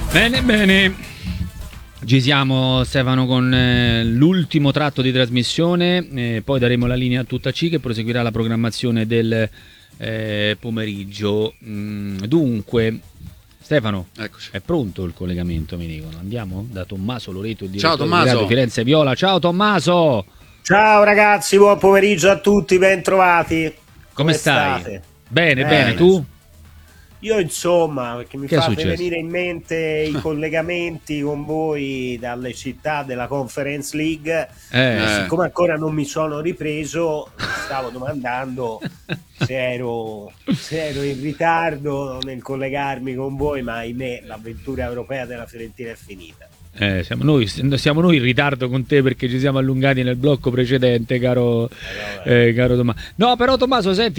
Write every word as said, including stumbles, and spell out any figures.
Bene, bene. Ci siamo, Stefano, con eh, l'ultimo tratto di trasmissione, eh, poi daremo la linea a tutta C che proseguirà la programmazione del eh, pomeriggio. Mm, dunque, Stefano, eccoci. È pronto il collegamento, mi dicono. Andiamo da Tommaso Loreto, il Ciao direttore di Tommaso. Radio Firenze Viola. Ciao Tommaso. Ciao ragazzi, buon pomeriggio a tutti, ben trovati. Come, Come stai? state? Bene, bene, Bene. tu? Io insomma, perché mi Che è fate successo? venire in mente i collegamenti con voi dalle città della Conference League. Eh, Eh. Siccome ancora non mi sono ripreso, mi stavo domandando se ero, se ero in ritardo nel collegarmi con voi, ma ahimè l'avventura europea della Fiorentina è finita. eh, siamo, noi, siamo noi in ritardo con te perché ci siamo allungati nel blocco precedente, caro, Eh, vabbè. eh, caro Tommaso. No, però Tommaso, senti,